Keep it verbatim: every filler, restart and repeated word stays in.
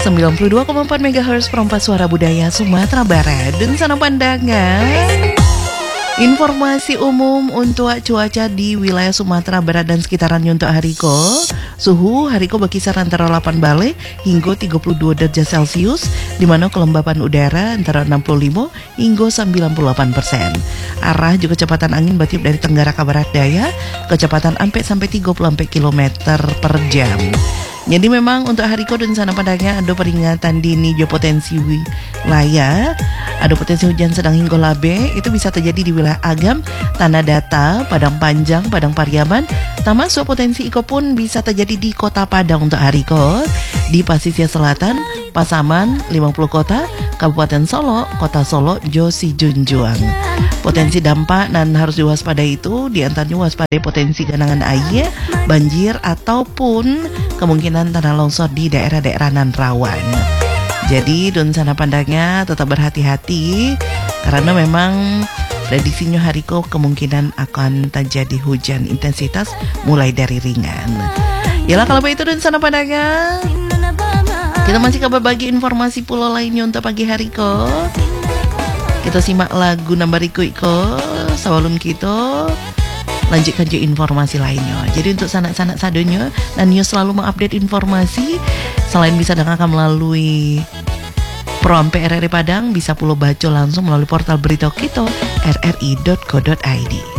sembilan puluh dua koma empat megahertz Perompak Suara Budaya Sumatera Barat. Dan sana pandangan informasi umum untuk cuaca di wilayah Sumatera Barat dan sekitarannya untuk hariko. Suhu hariko berkisar antara delapan balik hingga tiga puluh dua derajat Celcius, di mana kelembapan udara antara enam puluh lima hingga sembilan puluh delapan persen. Arah juga kecepatan angin bertiup dari tenggara ke barat daya, kecepatan sampai sampai tiga puluh kilometer per jam. Jadi memang untuk hariko dan sana padanya ada peringatan dini geopotensi wilayah. Ada potensi hujan sedang hingga labe, itu bisa terjadi di wilayah Agam, Tanah Datar, Padang Panjang, Padang Pariaman. Termasuk potensi iko pun bisa terjadi di Kota Padang untuk hariko, di Pasisir Selatan, Pasaman, lima puluh kota, Kabupaten Solo, Kota Solo, Josi Junjuang. Potensi dampak dan harus diwaspadai itu diantaranya waspadai potensi genangan air, banjir ataupun kemungkinan tanah longsor di daerah-daerah nan rawan. Jadi don sana pandangnya tetap berhati-hati karena memang prediksinya hariko kemungkinan akan terjadi hujan intensitas mulai dari ringan. Yalah kalau begitu don sana pandangnya, kita masih kabar bagi informasi pulau lainnya untuk pagi hariko. Kita simak lagu Nambah Riku Iko Sawalun kita lanjutkan je informasi lainnya. Jadi untuk sanak-sanak sadonya dan News selalu mengupdate informasi. Selain bisa dengarkan melalui Perompak R R I Padang, bisa pula baca langsung melalui portal berita kita r r i dot co dot i d.